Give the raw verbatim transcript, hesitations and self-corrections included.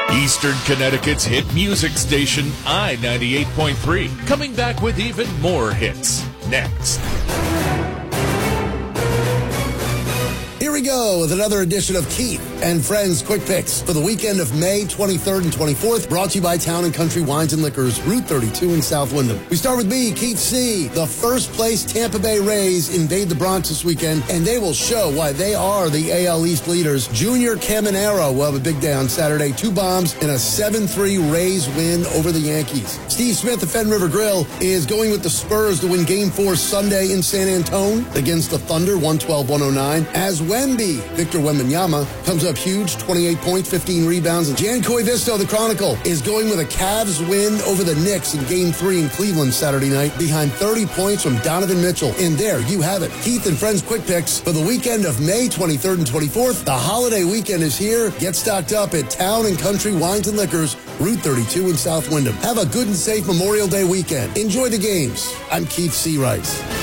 Eastern Connecticut's hit music station, I ninety-eight point three. Coming back with even more hits. Next. Here we go with another edition of Keith and Friends Quick Picks for the weekend of May twenty-third and twenty-fourth, brought to you by Town and Country Wines and Liquors, Route thirty-two in South Windham. We start with me, Keith C. The first place Tampa Bay Rays invade the Bronx this weekend, and they will show why they are the A L East leaders. Junior Caminero will have a big day on Saturday. Two bombs in a seven three Rays win over the Yankees. Steve Smith of Fenn River Grill is going with the Spurs to win Game four Sunday in San Antone against the Thunder, one twelve one oh nine. As Wemby, Victor Wembanyama, comes up huge, twenty-eight points, fifteen rebounds. And Jan Koivisto, the Chronicle, is going with a Cavs win over the Knicks in Game three in Cleveland Saturday night behind thirty points from Donovan Mitchell. And there you have it. Keith and Friends Quick Picks for the weekend of May twenty-third and twenty-fourth. The holiday weekend is here. Get stocked up at Town and Country Wines and Liquors, Route thirty-two in South Windham. Have a good and safe Memorial Day weekend. Enjoy the games. I'm Keith C. Rice.